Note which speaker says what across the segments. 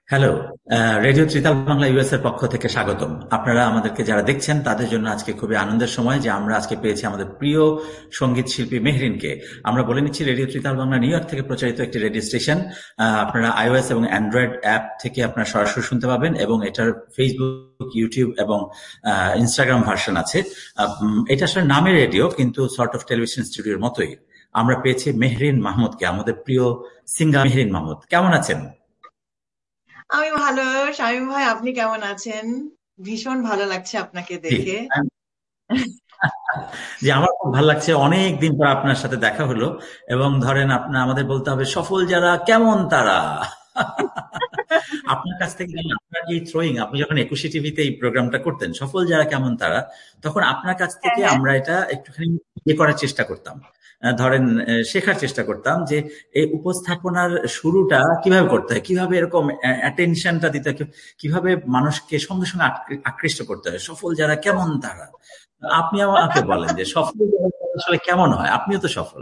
Speaker 1: Hello. Radio tritaal Bangla US এর পক্ষ থেকে স্বাগতম। আপনারা আমাদেরকে যারা দেখছেন তাদের জন্য আজকে খুবই আনন্দের সময় যে আমরা আজকে পেয়েছি আমাদের প্রিয় সঙ্গীত শিল্পী মেহরিনকে। আমরা বলে নিচ্ছি, radio tritaal Bangla new York থেকে প্রচারিত একটি রেডিও স্টেশন। আপনারা iOS এবং অ্যান্ড্রয়েড অ্যাপ থেকে আপনারা সরাসরি শুনতে পাবেন এবং এটার ফেসবুক, ইউটিউব এবং ইনস্টাগ্রাম ভার্সন আছে। এটা আসলে নামে রেডিও, কিন্তু সর্ট অফ টেলিভিশন স্টুডিওর মতোই। আমরা পেয়েছি মেহরিন মাহমুদকে, আমাদের প্রিয় সিঙ্গার মেহরিন মাহমুদ। কেমন আছেন?
Speaker 2: আমি ভালো। শামীম ভাই, আপনি কেমন আছেন? ভীষণ ভালো লাগছে আপনাকে
Speaker 1: জি,
Speaker 2: দেখে।
Speaker 1: জি, আমার খুব ভালো লাগছে। অনেক দিন পর আপনার সাথে দেখা হলো এবং ধরেন আপনার আমাদের বলতে হবে সফল যারা কেমন তারা। আপনার কাছ থেকে জানি, আপনার এই থ্রোয়িং, আপনি যখন একুশে টিভিতে এই প্রোগ্রামটা করতেন সফল যারা কেমন তারা, তখন আপনার কাছ
Speaker 2: হ্যাঁ,
Speaker 1: থেকে
Speaker 2: হ্যাঁ।
Speaker 1: আমরা এটা একটুখানি ইয়ে করার চেষ্টা করতাম। ধরেন শেখার চেষ্টা করতাম যে এই উপস্থাপনার শুরুটা কিভাবে করতে হয়, কিভাবে এরকম অ্যাটেনশনটা দিতে হয়, কিভাবে মানুষকে সঙ্গে সঙ্গে আকৃষ্ট করতে হয়, সফল যারা কেমন তারা। আপনি আমাকে বলেন যে সফল যারা আসলে কেমন হয়, আপনিও তো সফল।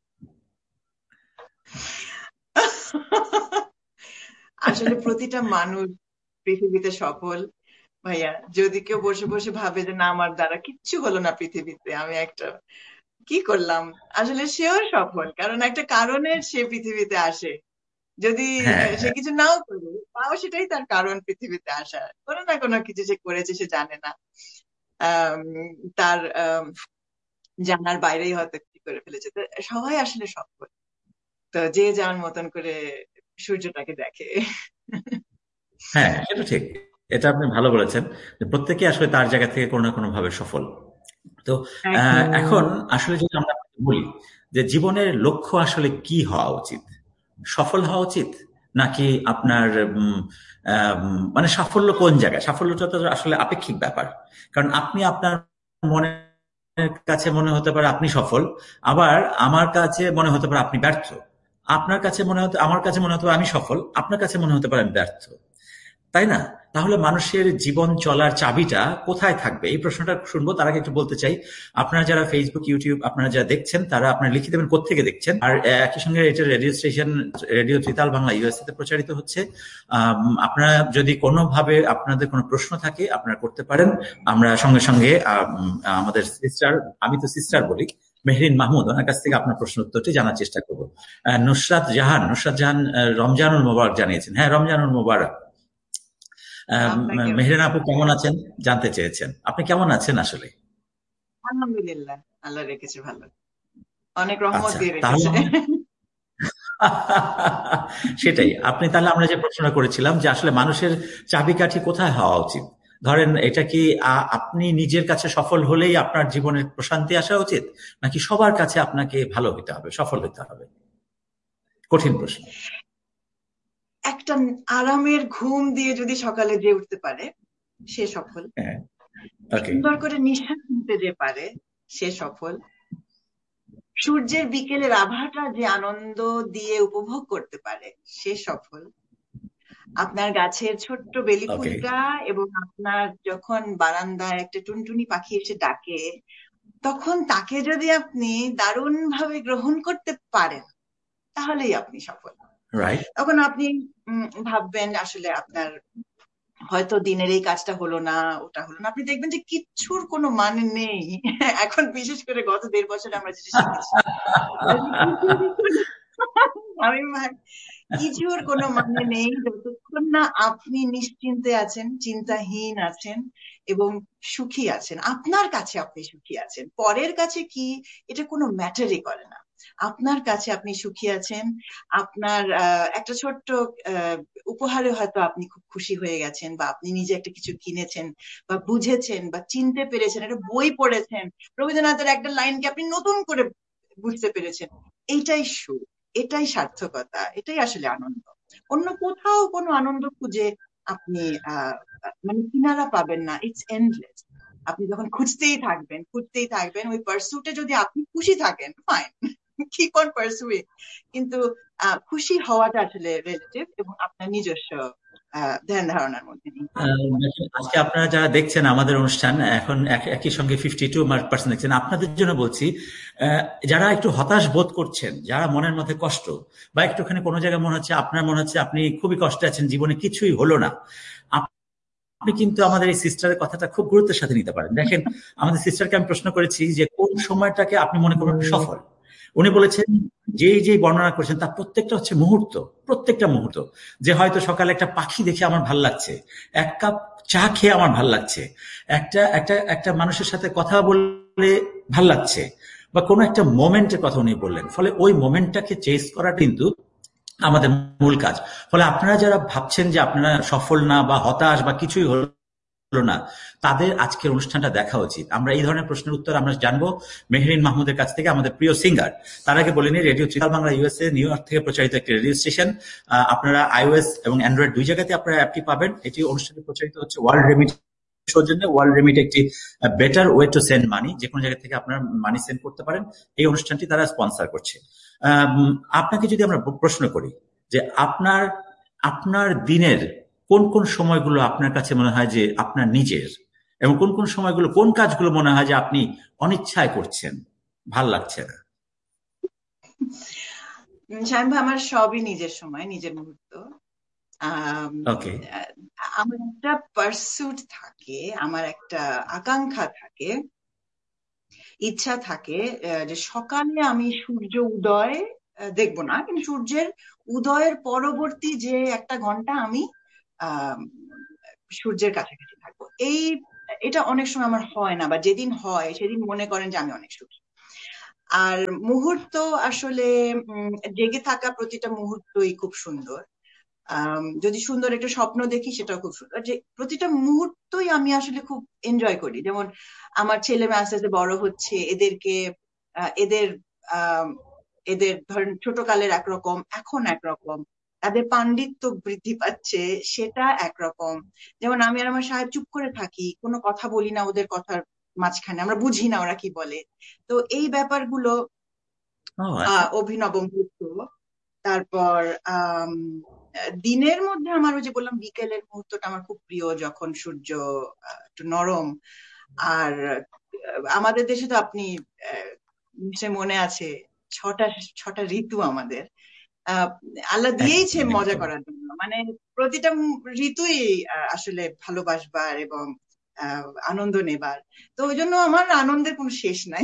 Speaker 2: আসলে প্রতিটা মানুষ পৃথিবীতে সফল ভাইয়া। যদি কেউ বসে বসে ভাবে যে না, আমার দ্বারা কিচ্ছু হলো না পৃথিবীতে, আমি একটা কি করলাম, আসলে সেও সফল, কারণ একটা কারণে সে পৃথিবীতে আসে। যদি
Speaker 1: হ্যাঁ,
Speaker 2: সে
Speaker 1: হ্যাঁ।
Speaker 2: কিছু নাও করে, তাও সেটাই তার কারণ পৃথিবীতে আসার। কোনো না কোনো কিছু সে করেছে, সে জানে না। আম, তার জানার বাইরেই হয়তো কি করে ফেলেছে। তো সবাই আসলে সফল। তো যে যার মতন করে সূর্যটাকে দেখে।
Speaker 1: হ্যাঁ, সেটা ঠিক। এটা আপনি ভালো বলেছেন যে প্রত্যেকে আসলে তার জায়গা থেকে কোনো না কোনো ভাবে সফল। তো
Speaker 2: একদম।
Speaker 1: এখন আসলে যদি আমরা বলি যে জীবনের লক্ষ্য আসলে কি হওয়া উচিত, সফল হওয়া উচিত নাকি আপনার মানে সাফল্য কোন জায়গায়, সাফল্যটা তো আসলে আপেক্ষিক ব্যাপার। কারণ আপনি আপনার মনের কাছে মনে হতে পারে আপনি সফল, আবার আমার কাছে মনে হতে পারে আপনি ব্যর্থ। আপনার কাছে মনে হতে, আমার কাছে মনে হতে পারে আমি সফল, আপনার কাছে মনে হতে পারে আমি ব্যর্থ। তাই না? তাহলে মানুষের জীবন চলার চাবিটা কোথায় থাকবে, এই প্রশ্নটা শুনবো। তার আগে একটু বলতে চাই, আপনারা যারা ফেসবুক, ইউটিউব আপনারা যারা দেখছেন তারা আপনারা লিখে দেবেন কোত্থেকে দেখছেন। আর একই সঙ্গে এটা radio station, radio tritaal Bangla USA তে প্রচারিত হচ্ছে। আপনারা যদি কোনোভাবে আপনাদের কোনো প্রশ্ন থাকে আপনারা করতে পারেন। আমরা সঙ্গে সঙ্গে আমাদের সিস্টার, আমি তো সিস্টার বলি, মেহরিন মাহমুদ, ওনার কাছ থেকে আপনার প্রশ্ন উত্তরটি জানার চেষ্টা করবো। নুসরাত জাহান রমজানুল মোবারক জানিয়েছেন। হ্যাঁ, রমজানুল মোবারক।
Speaker 2: আপনাকে
Speaker 1: মেহরিন আপু কেমন আছেন জানতে চেয়েছেন। আপনি কেমন আছেন আসলে?
Speaker 2: আলহামদুলিল্লাহ, আল্লাহ রেখেছে ভালো। অনেক রহমত
Speaker 1: আচ্ছা,
Speaker 2: দিয়ে
Speaker 1: তাহলে
Speaker 2: রেখেছে।
Speaker 1: সেটাই। আপনি তাহলে, আমরা যে প্রশ্নটা করেছিলাম যে আসলে মানুষের চাবিকাঠি কোথায় হওয়া উচিত, ধরেন এটা কি আপনি নিজের কাছে সফল হলেই আপনার জীবনের প্রশান্তি আসা উচিত, নাকি সবার কাছে আপনাকে ভালো হতে হবে, সফল হতে হবে? কঠিন প্রশ্ন।
Speaker 2: একটা আরামের ঘুম দিয়ে যদি সকালে যে উঠতে পারে, সে সফল।
Speaker 1: হ্যাঁ। ওকে।
Speaker 2: সুন্দর করে নিঃশ্বাস নিতে যে পারে, সে সফল। সূর্যের বিকেলের আভাটা যে আনন্দ দিয়ে উপভোগ করতে পারে, সে সফল। আপনার গাছের ছোট্ট বেলি
Speaker 1: ওকে।
Speaker 2: ফুলটা, এবং আপনার যখন বারান্দায় একটা টুনটুনি পাখি এসে ডাকে, তখন তাকে যদি আপনি দারুণ ভাবে গ্রহণ করতে পারেন, তাহলেই আপনি সফল।
Speaker 1: রাইট।
Speaker 2: তখন আপনি ভাববেন আসলে আপনার হয়তো দিনের এই কাজটা হলো না, ওটা হলো না, আপনি দেখবেন যে কিচ্ছুর কোনো মানে নেই। এখন বিশেষ করে গত 1.5 বছরে আমরা যেটা শিখেছি, আমি ভাই, কিছুর কোনো মানে নেই যতক্ষণ না আপনি নিশ্চিন্তে আছেন, চিন্তাহীন আছেন এবং সুখী আছেন। আপনার কাছে আপনি সুখী আছেন, পরের কাছে কি এটা কোনো ম্যাটারই করে না। আপনার কাছে আপনি সুখী আছেন। আপনার একটা ছোট্ট আহ, উপহারে হয়তো আপনি খুব খুশি হয়ে গেছেন, বা আপনি নিজে একটা কিছু কিনেছেন, বা বুঝেছেন, বা চিনতে পেরেছেন, একটা বই পড়েছেন, রবীন্দ্রনাথের একটা লাইনকে আপনি নতুন করে বুঝতে পেরেছেন। এইটাই সুখ, এটাই সার্থকতা, এটাই আসলে আনন্দ। অন্য কোথাও কোনো আনন্দ খুঁজে আপনি আহ মানে কিনারা পাবেন না। It's endless. আপনি যখন খুঁজতেই থাকবেন, খুঁজতেই থাকবেন, ওই পার্সুটে যদি আপনি খুশি থাকেন, ফাইন, কিপ অন পার্সুইং। কিন্তু খুশি হওয়াটা আসলে রিলেটিভ এবং আপনার নিজস্ব ধ্যান ধারণার মধ্যে নেই।
Speaker 1: আজকে আপনারা যারা দেখছেন আমাদের অনুষ্ঠান, এখন একই সঙ্গে 52% দেখছেন, আপনাদের জন্য বলছি, যারা একটু হতাশ বোধ করছেন, যারা মনের মধ্যে কষ্ট বা একটুখানি কোনো জায়গায় মনে হচ্ছে, আপনার মনে হচ্ছে আপনি খুবই কষ্টে আছেন, জীবনে কিছুই হলো না, আপনি কিন্তু আমাদের এই সিস্টারের কথাটা খুব গুরুত্বের সাথে নিতে পারেন। দেখেন, আমাদের সিস্টারকে আমি প্রশ্ন করেছি যে কোন সময়টাকে আপনি মনে করবেন সফল। উনি বলেছেন যে বর্ণনা করেছেন তার প্রত্যেকটা হচ্ছে মুহূর্ত, প্রত্যেকটা মুহূর্ত। যে হয়তো সকালে একটা পাখি দেখে আমার ভাল লাগছে, এক কাপ চা খেয়ে আমার ভাল লাগছে, একটা একটা একটা মানুষের সাথে কথা বলে ভাল লাগছে, বা কোনো একটা মোমেন্টের কথা উনি বললেন। ফলে ওই মোমেন্টটাকে চেস করা কিন্তু আমাদের মূল কাজ। ফলে আপনারা যারা ভাবছেন যে আপনারা সফল না বা হতাশ বা কিছুই হলো না, তাদের আজকের অনুষ্ঠানটা দেখা উচিত। আমরা এই ধরনের প্রশ্নের উত্তর আমরা জানবো মেহরিন মাহমুদের কাছ থেকে, আমাদের প্রিয় সিঙ্গার। তার আগে বলিনি, radio ত্রিকাল Bangla USA new York থেকে প্রচারিত একটি রেডিও স্টেশন। আপনারা iOS এবং অ্যান্ড্রয়েড দুই জায়গাতে আপনারা অ্যাপটি পাবেন। এটি অনুষ্ঠানে প্রচারিত হচ্ছে ওয়ার্ল্ড রেমিট সৌজন্যে। ওয়ার্ল্ড রেমিট একটি better way to send money, যে কোনো জায়গা থেকে আপনারা মানি সেন্ড করতে পারেন। এই অনুষ্ঠানটি তারা স্পন্সর করছে। আপনাকে যদি আমরা প্রশ্ন করি যে আপনার দিনের কোন কোন সময়গুলো আপনার কাছে মনে হয় যে আপনার নিজের, এবং কোন কোন সময়গুলো, কোন কাজগুলো মনে হয় যে আপনি অনিচ্ছায় করছেন, ভাল লাগছে না?
Speaker 2: শামীম ভাই, আমার সবই নিজের সময়, নিজের মুহূর্ত।
Speaker 1: ওকে।
Speaker 2: আমার একটা পারসুট থাকে, আমার একটা আকাঙ্ক্ষা থাকে, ইচ্ছা থাকে যে সকালে আমি সূর্য উদয় দেখবো না, কিন্তু সূর্যের উদয়ের পরবর্তী যে একটা ঘন্টা আমি আহ সূর্যের কাছাকাছি থাকবো। এটা অনেক সময় আমার হয় না, বা যেদিন হয় সেদিন মনে করেন যে আমি অনেক সুখী। আর মুহূর্ত আসলে জেগে থাকা প্রতিটা মুহূর্তই খুব সুন্দর। যদি সুন্দর একটা স্বপ্ন দেখি সেটাও খুব সুন্দর। যে প্রতিটা মুহূর্তই আমি আসলে খুব এনজয় করি। যেমন আমার ছেলে মেয়ে আস্তে আস্তে বড় হচ্ছে, এদেরকে এদের এদের ধরেন ছোটকালের একরকম, এখন একরকম, তাদের পাণ্ডিত্য বৃদ্ধি পাচ্ছে, সেটা একরকম। যেমন আমি আর আমার সাহেব চুপ করে থাকি, কোনো কথা বলি না ওদের কথার মাঝখানে, আমরা বুঝি না ওরা কি বলে। তো এই ব্যাপারগুলো অভিনব মুহূর্ত। তারপর দিনের মধ্যে আমার ওই যে বললাম বিকেলের মুহূর্তটা আমার খুব প্রিয়, যখন সূর্য একটু নরম। আর আমাদের দেশে তো আপনি নিশ্চয় মনে আছে, ছটা ছটা ঋতু আমাদের আল্লাহ দিয়েইছে মজা করার জন্য। মানে প্রতিটা ঋতুই আসলে ভালোবাসবার এবং আনন্দ নেবার। তো ওই জন্য আমার আনন্দের কোনো শেষ নাই।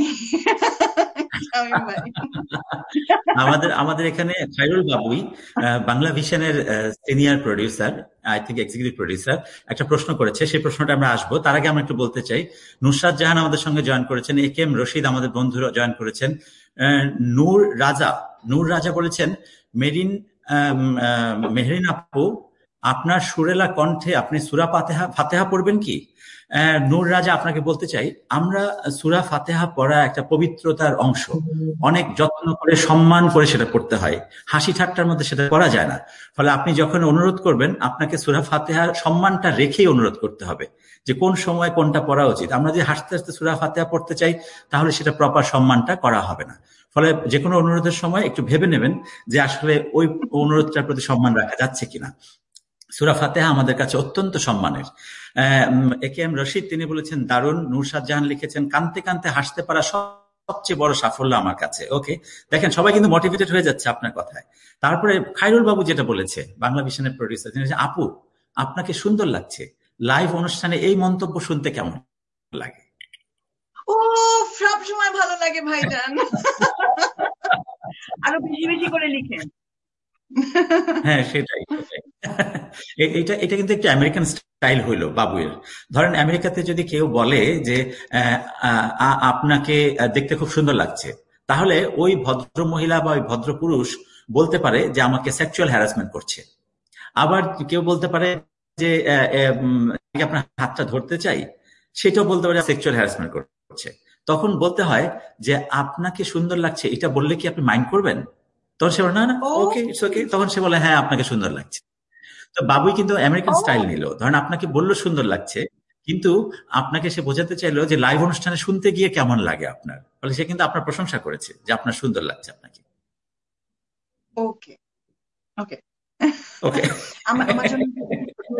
Speaker 1: আমাদের আমাদের এখানে খায়রুল বাবুই, Bangla ভিশনের senior producer, I think executive producer, একটা প্রশ্ন করেছে। সেই প্রশ্নটা আমরা আসবো। তার আগে আমরা একটু বলতে চাই, নুসরাত জাহান আমাদের সঙ্গে জয়েন করেছেন, এ কে এম রশিদ আমাদের বন্ধু জয়েন করেছেন, নূর রাজা বলেছেন, মেহরিন আপু, আপনার সুরেলা কণ্ঠে আপনি সূরা ফাতেহা পড়বেন কি? নূর রাজা, আপনাকে বলতে চাই, আমরা সূরা ফাতেহা পড়া একটা পবিত্রতার অংশ। অনেক যত্ন করে, সম্মান করে সেটা পড়তে হয়, হাসি ঠাট্টার মধ্যে সেটা করা যায় না। ফলে আপনি যখন অনুরোধ করবেন, আপনাকে সূরা ফাতেহার সম্মানটা রেখেই অনুরোধ করতে হবে, যে কোন সময় কোনটা পড়া উচিত। আমরা যদি হাসতে হাসতে সূরা ফাতেহা পড়তে চাই, তাহলে সেটা প্রপার সম্মানটা করা হবে না। ফলে যে কোনো অনুরোধের সময় একটু ভেবে নেবেন যে আসলে ওই অনুরোধটার প্রতি সম্মান রাখা যাচ্ছে কিনা। সূরা ফাতিহা আমাদের কাছে অত্যন্ত সম্মানের। এ কে এম রশিদ, তিনি বলেছেন দারুণ। নূরসাদ জাহান লিখেছেন, কানতে কানতে হাসতে পারা সবচেয়ে বড় সাফল্য আমার কাছে। ওকে, দেখেন সবাই কিন্তু মোটিভেটেড হয়ে যাচ্ছে আপনার কথায়। তারপরে খায়রুল বাবু যেটা বলেছে, বাংলা ভিশনের প্রডিউসার, তিনি বলেছেন, আপু আপনাকে সুন্দর লাগছে, লাইভ অনুষ্ঠানে এই মন্তব্য শুনতে কেমন লাগে?
Speaker 2: ও, সব সময় ভালো লাগে ভাইজান। আরো বেশি বেশি করে লিখেন।
Speaker 1: হ্যাঁ, সেটাই। এটা কিন্তু একটা আমেরিকান স্টাইল হইলো বাবুয়ের। ধরেন আমেরিকাতে যদি কেউ বলে যে আপনাকে দেখতে খুব সুন্দর লাগছে, তাহলে ওই ভদ্র মহিলা বা ওই ভদ্র পুরুষ বলতে পারে যে আমাকে সেক্সুয়াল হ্যারাসমেন্ট করছে। আবার কেউ বলতে পারে যে আপনার হাতটা ধরতে চাই, সেটাও বলতে পারে সেক্সুয়াল হ্যারাসমেন্ট করছে। তখন বলতে হয় যে আপনাকে সুন্দর লাগছে, এটা বললে কি আপনি মাইন্ড করবেন? তখন সে বলে না না, ওকে, ইটস ওকে। তখন সে বলে হ্যাঁ আপনাকে সুন্দর লাগছে। তো বাবুই কিন্তু আমেরিকান স্টাইল নিল। ধরেন আপনাকে বললো সুন্দর লাগছে, কিন্তু আপনাকে সে বোঝাতে চাইলো যে লাইভ অনুষ্ঠানে শুনতে গিয়ে কেমন লাগে আপনার। ফলে সে কিন্তু আপনার প্রশংসা করেছে যে আপনার সুন্দর লাগছে আপনাকে।
Speaker 2: ওকে ওকে
Speaker 1: ওকে,
Speaker 2: আমার জন্য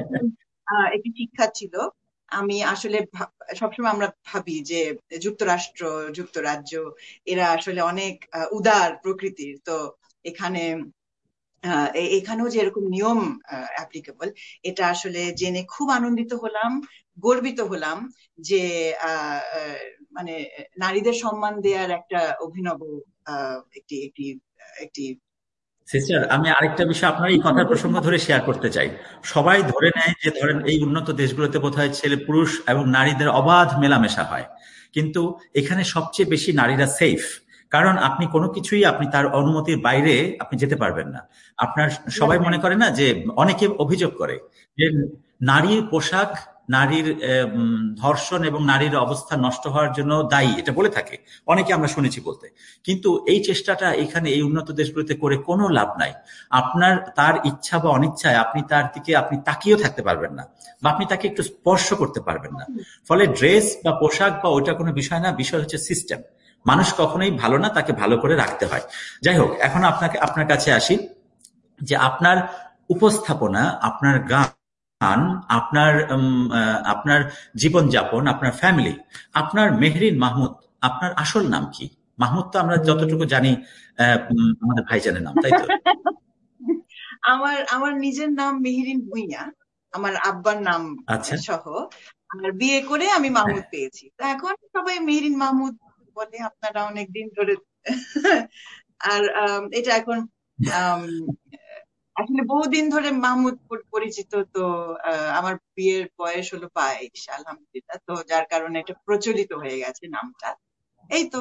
Speaker 2: একটি শিক্ষা ছিল। আমি আসলে সবসময় আমরা ভাবি যে যুক্তরাষ্ট্র, যুক্তরাজ্য এরা আসলে অনেক উদার প্রকৃতির, তো এখানে এখানেও যে এরকম নিয়ম অ্যাপ্লিকেবল, এটা আসলে জেনে খুব আনন্দিত হলাম, গর্বিত হলাম যে মানে নারীদের সম্মান দেওয়ার একটা অভিনব একটি একটি একটি
Speaker 1: সিস্টার, আমি আরেকটা বিষয় আপনার এই কথার প্রসঙ্গ ধরে শেয়ার করতে চাই। সবাই ধরে নেয় যে ধরেন এই উন্নত দেশগুলোতে বোধহয় ছেলে পুরুষ এবং নারীদের অবাধ মেলামেশা হয়, কিন্তু এখানে সবচেয়ে বেশি নারীরা সেফ। কারণ আপনি কোনো কিছুই আপনি তার অনুমতির বাইরে আপনি যেতে পারবেন না। আপনার সবাই মনে করে না যে, অনেকে অভিযোগ করে যে নারীর পোশাক নারীর ধর্ষণ এবং নারীর অবস্থা নষ্ট হওয়ার জন্য দায়ী, এটা বলে থাকে অনেকে, আমরা শুনেছি বলতে। কিন্তু এই চেষ্টাটা এখানে এই উন্নত দেশগুলোতে করে কোনো লাভ নাই। আপনার তার ইচ্ছা বা অনিচ্ছায় আপনি তার দিকে আপনি তাকিয়েও থাকতে পারবেন না, বা আপনি তাকে একটু স্পর্শ করতে পারবেন না। ফলে ড্রেস বা পোশাক বা ওইটা কোনো বিষয় না, বিষয় হচ্ছে সিস্টেম। মানুষ কখনোই ভালো না, তাকে ভালো করে রাখতে হয়। যাই হোক, এখন আপনার কাছে আসি যে আপনার উপস্থাপনা, আপনার গান, আপনার আপনার জীবনযাপন, আপনার ফ্যামিলি, আপনার মেহরিন মাহমুদ, আপনার আসল নাম কি? মাহমুদ তো আমরা যতটুকু জানি আমাদের ভাইজানের নাম, তাই তো?
Speaker 2: আমার আমার নিজের নাম মেহেরিন ভুঁইয়া, আমার আব্বার নাম
Speaker 1: আচ্ছা।
Speaker 2: সহ। আর বিয়ে করে আমি মাহমুদ পেয়েছি, তো এখন সবাই মেহেরিন মাহমুদ বলে, আপনারা অনেকদিন ধরে। আর এটা এখন আসলে বহুদিন ধরে মাহমুদ পরিচিত, তো আমার বিয়ের বয়স হলো 22, আলহামদুলিল্লাহ, তো যার কারণে এটা প্রচলিত হয়ে গেছে নামটা, এই তো।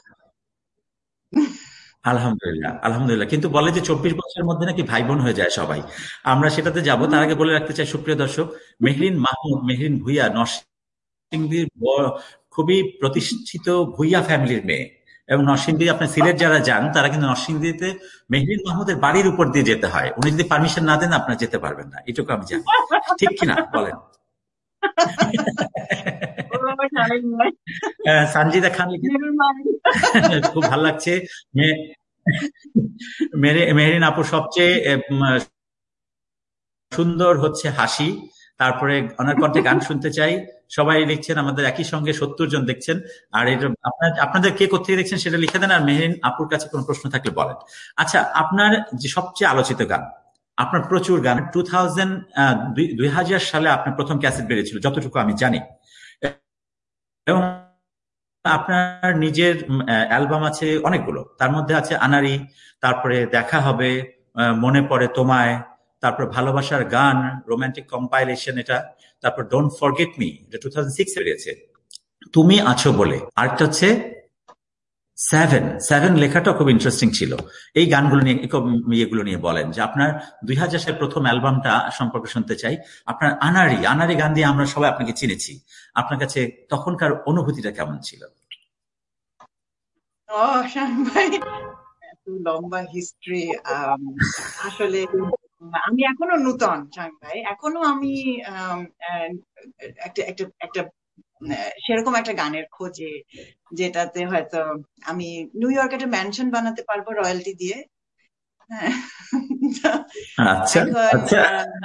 Speaker 1: আলহামদুলিল্লাহ, আলহামদুলিল্লাহ। কিন্তু বলে যে 24 বছরের মধ্যে নাকি ভাই বোন হয়ে যায় সবাই। আমরা সেটাতে যাব, তার আগে বলে রাখতে চাই সুপ্রিয় দর্শক, মেহরিন মাহমুদ, মেহরিন ভুইয়া নরসিংদীর খুবই প্রতিষ্ঠিত ভুইয়া ফ্যামিলির মেয়ে। এবং নরসিংদী, আপনার সিলেট যারা যান তারা কিন্তু নরসিংদীতে মেহরিন মাহমুদের বাড়ির উপর দিয়ে যেতে হয়। উনি যদি পারমিশন না দেন আপনার যেতে পারবেন না, এটুকু আমি জানি। ঠিক কিনা বলেন? সানজিদা খান খুব ভালো লাগছে। মেহরিন আপুর সবচেয়ে সুন্দর হচ্ছে হাসি। তারপরে ওনার কণ্ঠে গান শুনতে চাই। সবাই লিখছেন, আমাদের একই সঙ্গে 70 জন দেখছেন। আর এটা আপনাদের কে কোথেকে দেখছেন সেটা লিখে দেন। আর মেহরিন আপুর কাছে কোনো প্রশ্ন থাকলে বলেন। আচ্ছা, আপনার যে সবচেয়ে আলোচিত গান, আপনার প্রচুর গান, 2000 সালে আপনার প্রথম ক্যাসেট বেরিয়েছিল যতটুকু আমি জানি, এবং আপনার নিজের অ্যালবাম আছে অনেকগুলো। তার মধ্যে আছে আনারি, তারপরে দেখা হবে, মনে পড়ে তোমায়, তারপর ভালোবাসার গান, রোমান্টিক কম্পাইলেশন এটা, তারপর ডোন্ট ফরগেট মি, এটা 2006 এ বেরিয়েছে, তুমি আছো বলে। আরেকটা হচ্ছে সেভেন। সেভেন লেখাটা খুব ইন্টারেস্টিং ছিল। এই গানগুলো নিয়ে, ইয়েগুলো নিয়ে বলেন যে আপনার 2000 সালের প্রথম অ্যালবামটা সম্পর্কে শুনতে চাই। আপনার আনারি, আনারি গান দিয়ে আমরা সবাই আপনাকে চিনেছি। আপনার কাছে তখনকার অনুভূতিটা কেমন ছিল?
Speaker 2: ভাই, এত লম্বা হিস্ট্রি। আসলে আমি এখনো নূতন শান ভাই, এখনো আমি একটা একটা একটা সেরকম একটা গানের খোঁজে, যেটাতে হয়তো আমি নিউ ইয়র্ক একটা ম্যানশন বানাতে পারবো রয়্যালটি দিয়ে। হ্যাঁ।
Speaker 1: আচ্ছা,
Speaker 2: এখন
Speaker 1: আচ্ছা।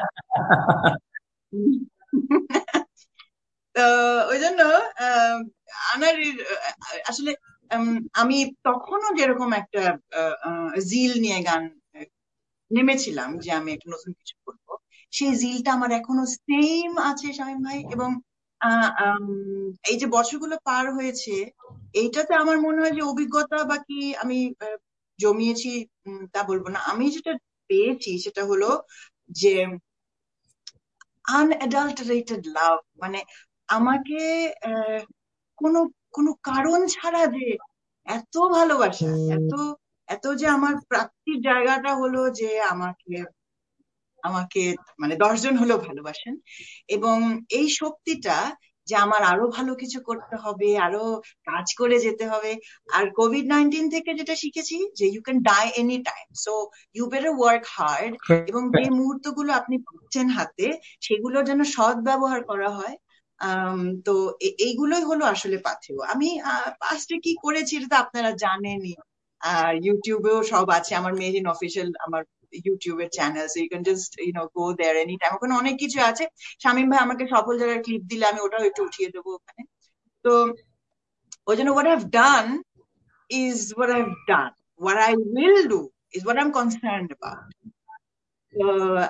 Speaker 2: তো ওই জন্য আনারির আসলে আমি তখনও যেরকম একটা জিল নিয়ে গান নেমেছিলাম যে আমি একটা নতুন কিছু করবো, সেই জিলটা আমার এখনো সেম আছে শামীম ভাই। এবং এই যে বছরগুলো পার হয়েছে, এইটাতে আমার মনে হয় যে অভিজ্ঞতা বা কি আমি জমিয়েছি তা বলবো না। আমি যেটা পেয়েছি সেটা হলো যে আনঅ্যাডাল্টারেটেড লাভ, মানে আমাকে কোনো কোনো কারণ ছাড়া যে এত ভালোবাসা, এত এত যে আমার প্রাপ্তির জায়গাটা হলো যে আমাকে আমাকে মানে 10 জন হলেও ভালোবাসেন, এবং এই শক্তিটা যে আমার আরো ভালো কিছু করতে হবে, আরো কাজ করে যেতে হবে। আর কোভিড-19 থেকে যেটা শিখেছি যে you can die any time, so you better work hard. এবং যে মুহূর্তগুলো আপনি পাচ্ছেন হাতে, সেগুলো যেন সৎ ব্যবহার করা হয়। তো এইগুলোই হলো আসলে পাথেয়। আমি পাস্টে কি করেছি এটা তো আপনারা জানেনই, ইউটিউবেও সব আছে, আমার মেরিন অফিসিয়াল আমার ইউটিউবের channel, so you can just go there any time. ওখানে অনেক কিছু আছে। শামীম ভাই আমাকে সফল জায়গার ক্লিপ দিলে আমি ওটাও একটু উঠিয়ে দেবো ওখানে। তো ওই জন্য what I've done is what I've done. What I will do is what I'm concerned about. So,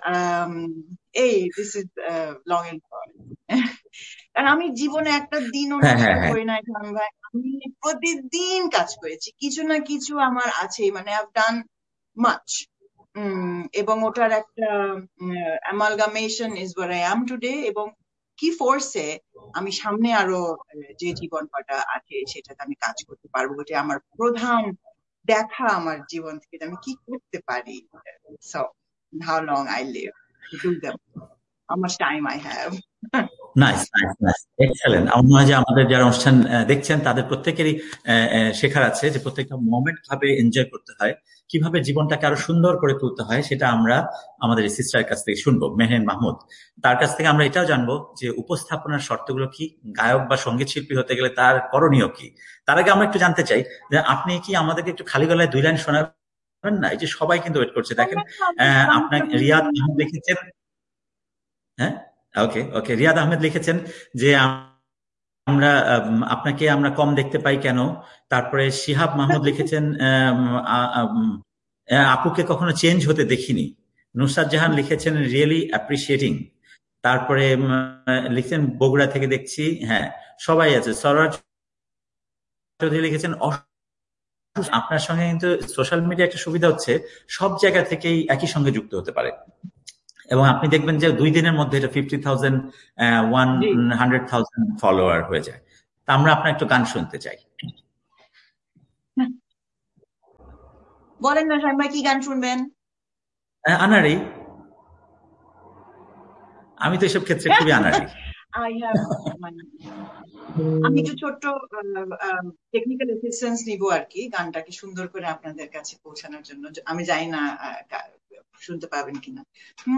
Speaker 2: this is long and short. কারণ আমি জীবনে একটা দিনও
Speaker 1: হ্যাঁ
Speaker 2: নষ্ট
Speaker 1: হ্যাঁ হ্যাঁ
Speaker 2: করি নাই শামীম ভাই। আমি প্রতিদিন কাজ করেছি, কিছু না কিছু আমার আছেই, মানে I've done much. এবং ওটার একটা amalgamation is what I am today. এবং কি ফোর্সে আমি সামনে আরো যে জীবন কটা আছে সেটাতে আমি কাজ করতে পারবো, এটা আমার প্রধান দেখা আমার জীবন থেকে আমি কি করতে পারি। So how long I live to do them, how much time I have.
Speaker 1: Nice nice nice excellent. আমার মনে হয় যে আমাদের যারা অনুষ্ঠান দেখছেন তাদের প্রত্যেকেরই শেখার আছে যে প্রত্যেকটা মোমেন্ট ভাবে এনজয় করতে হয়, কিভাবে জীবনটাকে আরো সুন্দর করে তুলতে হয় সেটা আমরা আমাদের সিস্টারের কাছ থেকে শুনবো, মেহরিন মাহমুদ। তার কাছ থেকে আমরা এটাও জানবো যে উপস্থাপনার শর্তগুলো কি, গায়ক বা সঙ্গীত শিল্পী হতে গেলে তার করণীয় কি। তার আগে আমরা একটু জানতে চাই যে আপনি কি আমাদেরকে একটু খালি গলায় 2 লাইন শোনাবেন না? এই যে সবাই কিন্তু ওয়েট করছে। দেখেন আপনার রিয়াদ আহমেদ লিখেছেন, হ্যাঁ ওকে ওকে, রিয়াদ আহমেদ লিখেছেন যে আমরা আপনাকে আমরা কম দেখতে পাই কেন। তারপরে শিহাব মাহমুদ লিখেছেন আপুকে কখনো চেঞ্জ হতে দেখিনি। নুসরাত জাহান লিখেছেন রিয়েলি অ্যাপ্রিসিয়েটিং। তারপরে লিখছেন বগুড়া থেকে দেখছি, হ্যাঁ সবাই আছে। সরোয়ার চৌধুরী লিখেছেন আপনার সঙ্গে কিন্তু সোশ্যাল মিডিয়া একটা সুবিধা হচ্ছে সব জায়গা থেকেই একই সঙ্গে যুক্ত হতে পারে, এবং আপনি দেখবেন যে 2 দিনের মধ্যে এটা 50,000 100,000 ফলোয়ার হয়ে যায়। তা আমরা আপনার একটু গান শুনতে চাই।
Speaker 2: বলেন না শামীম ভাই, কি গান শুনবেন?
Speaker 1: আনাড়ি, আমি তো এসব ক্ষেত্রে খুবই আনাড়ি।
Speaker 2: আমি একটু ছোট্ট টেকনিক্যাল অ্যাসিস্ট্যান্স নিব আর কি, গানটাকে সুন্দর করে আপনাদের কাছে পৌঁছানোর জন্য। আমি জানি না শুনতে পাবেন কিনা।